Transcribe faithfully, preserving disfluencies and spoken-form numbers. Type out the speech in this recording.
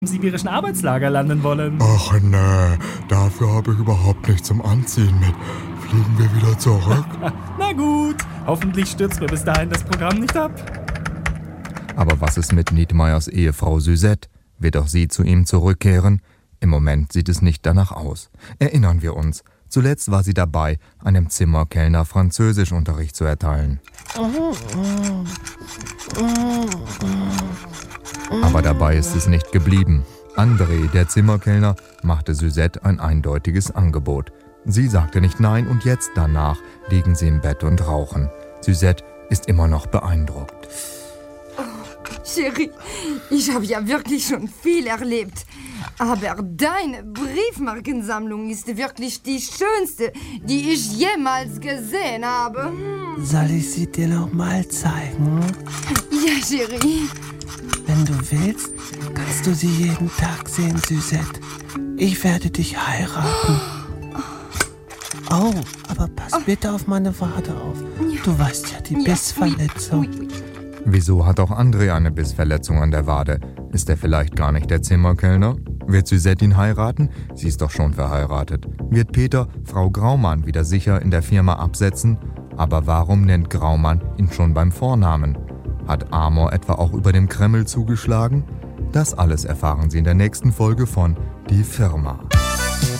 im sibirischen Arbeitslager landen wollen. Ach nee, dafür habe ich überhaupt nichts zum Anziehen mit. Fliegen wir wieder zurück? Na gut, hoffentlich stürzt mir bis dahin das Programm nicht ab. Aber was ist mit Niedmeyers Ehefrau Suzette? Wird auch sie zu ihm zurückkehren? Im Moment sieht es nicht danach aus. Erinnern wir uns. Zuletzt war sie dabei, einem Zimmerkellner Französischunterricht zu erteilen. Aber dabei ist es nicht geblieben. André, der Zimmerkellner, machte Suzette ein eindeutiges Angebot. Sie sagte nicht nein und jetzt danach liegen sie im Bett und rauchen. Suzette ist immer noch beeindruckt. Chérie, ich habe ja wirklich schon viel erlebt. Aber deine Briefmarkensammlung ist wirklich die schönste, die ich jemals gesehen habe. Soll ich sie dir noch mal zeigen? Ja, Chérie. Wenn du willst, kannst du sie jeden Tag sehen, Suzette. Ich werde dich heiraten. Oh, aber pass oh. bitte auf meine Wade auf. Du weißt ja, die ja, Bissverletzung. Oui, oui, oui. Wieso hat auch André eine Bissverletzung an der Wade? Ist er vielleicht gar nicht der Zimmerkellner? Wird Suzette ihn heiraten? Sie ist doch schon verheiratet. Wird Peter Frau Graumann wieder sicher in der Firma absetzen? Aber warum nennt Graumann ihn schon beim Vornamen? Hat Amor etwa auch über dem Kreml zugeschlagen? Das alles erfahren Sie in der nächsten Folge von Die Firma.